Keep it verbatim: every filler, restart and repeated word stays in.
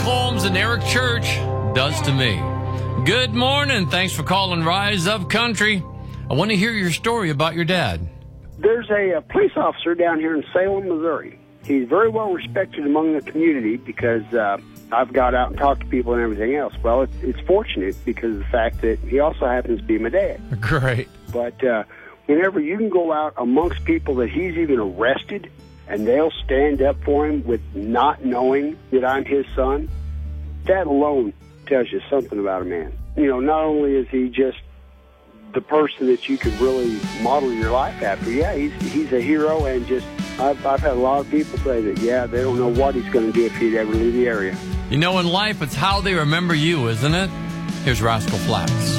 Holmes and Eric Church does to me. Good morning. Thanks for calling Rise Up Country. I want to hear your story about your dad. There's a, a police officer down here in Salem, Missouri. He's very well respected among the community because uh, I've got out and talked to people and everything else. Well, it's, it's fortunate because of the fact that he also happens to be my dad. Great. But uh, whenever you can go out amongst people that he's even arrested and they'll stand up for him with not knowing that I'm his son, that alone tells you something about a man. You know, not only is he just the person that you could really model your life after, yeah, he's he's a hero, and just I've, I've had a lot of people say that, yeah, they don't know what he's going to do if he'd ever leave the area. You know, in life, it's how they remember you, isn't it? Here's Rascal Flatts.